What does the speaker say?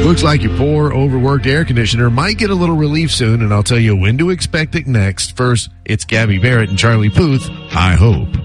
Looks like your poor, overworked air conditioner might get a little relief soon, and I'll tell you when to expect it next. First, it's Gabby Barrett and Charlie Puth. I hope.